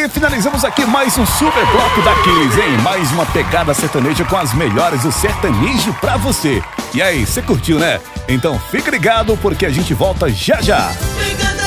E finalizamos aqui mais um super bloco da Kiss, hein? Mais uma pegada sertaneja com as melhores do sertanejo pra você. E aí, você curtiu, né? Então fica ligado porque a gente volta já já.